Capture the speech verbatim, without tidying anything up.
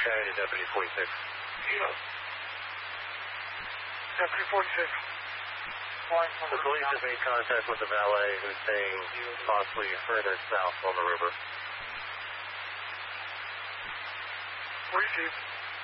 County to Deputy forty-six. Deputy forty-six. The police have made contact with the valet who's saying possibly further south on the river. Received.